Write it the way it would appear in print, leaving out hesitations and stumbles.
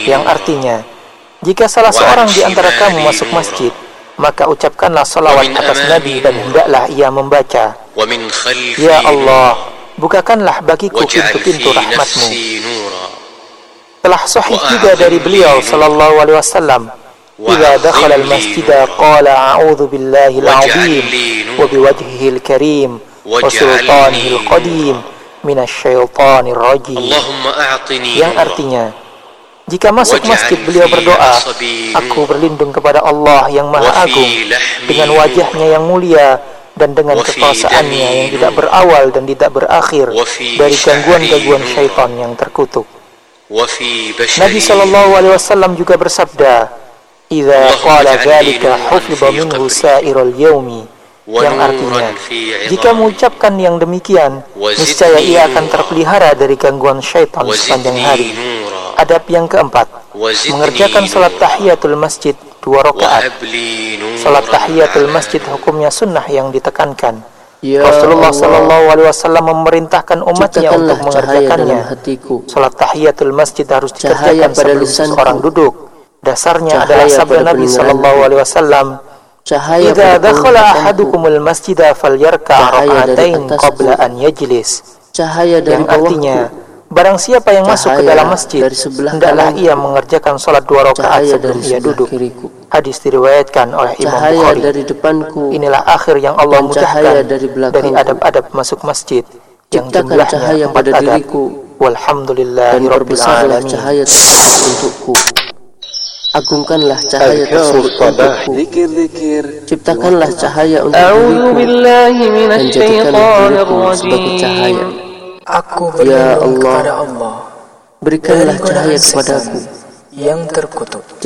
yang artinya, jika salah seorang di antara kamu masuk masjid, maka ucapkanlah salawat atas Nabi dan hendaklah ia membaca, Ya Allah, bukakanlah bagiku pintu-pintu rahmat-Mu. Telah sahih juga dari beliau sallallahu alaihi wasallam, "Idza dakhala al-masjida qala a'udzu billahi al-'azim wa biwajhihi al-karim wa sultanihi al-qadim minasyaitonir rajim." Yang artinya, jika masuk masjid beliau berdoa, "Aku berlindung kepada Allah yang Maha Agung dengan wajahnya yang mulia dan dengan kekuasaannya yang tidak berawal dan tidak berakhir dari gangguan-gangguan syaitan yang terkutuk." Nabi sallallahu alaihi wasallam juga bersabda, "Idza qala dzalika hufidha minhu sa'irul yaumi." Yang artinya, jika mengucapkan yang demikian, niscaya ia akan terpelihara dari gangguan syaitan sepanjang hari. Adab yang keempat, mengerjakan salat tahiyatul masjid 2 rakaat. Salat tahiyatul masjid hukumnya sunnah yang ditekankan. Rasulullah sallallahu alaihi wasallam memerintahkan umatnya untuk mengerjakannya. Salat tahiyatul masjid harus dikerjakan sebelum seseorang duduk. Dasarnya adalah sabda Nabi sallallahu alaihi wasallam, "Idza dakhala ahadukumul masjida falyarka' rak'atain qabla an yajlis." Yang artinya, barang siapa yang masuk ke dalam masjid, hendaklah ia mengerjakan salat 2 rakaat sebelum ia duduk. Hadis diriwayatkan oleh Imam Bukhari. Inilah akhir yang Allah mudahkan dari adab-adab masuk masjid yang jumlahnya 4 adab. Walhamdulillahirabbil alamin. Untukku, agungkanlah cahaya tersebut untukku. Ciptakanlah cahaya untuk diriku dan jadikanlah diriku sebagai cahaya. Aku Ya berlindung Allah, kepada Allah berikanlah cahaya kepadaku yang terkutuk.